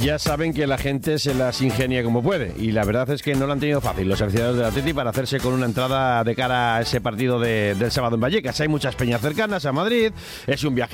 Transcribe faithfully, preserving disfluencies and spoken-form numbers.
Ya saben que la gente se las ingenia como puede y la verdad es que no lo han tenido fácil los aficionados del Atleti para hacerse con una entrada de cara a ese partido de, del sábado en Vallecas. Hay muchas peñas cercanas a Madrid, es un viaje